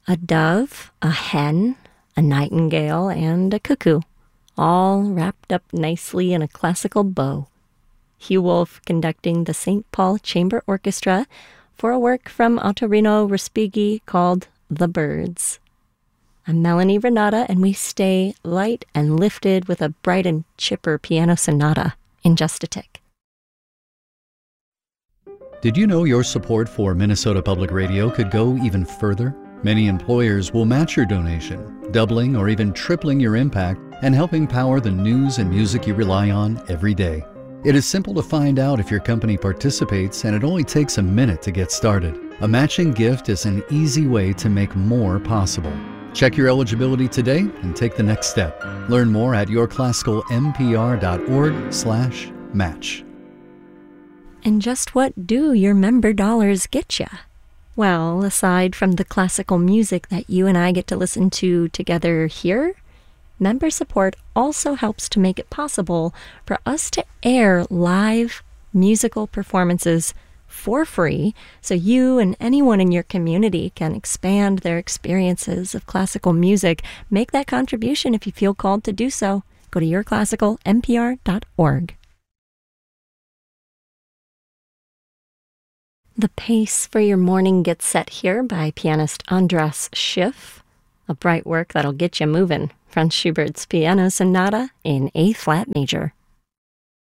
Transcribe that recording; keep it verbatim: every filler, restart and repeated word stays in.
A dove, a hen, a nightingale, and a cuckoo, all wrapped up nicely in a classical bow. Hugh Wolf conducting the Saint Paul Chamber Orchestra for a work from Ottorino Respighi called The Birds. I'm Melanie Renata, and we stay light and lifted with a bright and chipper piano sonata in just a tick. Did you know your support for Minnesota Public Radio could go even further? Many employers will match your donation, doubling or even tripling your impact and helping power the news and music you rely on every day. It is simple to find out if your company participates, and it only takes a minute to get started. A matching gift is an easy way to make more possible. Check your eligibility today and take the next step. Learn more at yourclassicalmpr.org slash match. And just what do your member dollars get you? Well, aside from the classical music that you and I get to listen to together here, member support also helps to make it possible for us to air live musical performances for free, so you and anyone in your community can expand their experiences of classical music. Make that contribution if you feel called to do so. Go to your classical m p r dot org. The pace for your morning gets set here by pianist Andras Schiff, a bright work that'll get you moving. Franz Schubert's Piano Sonata in A-flat major.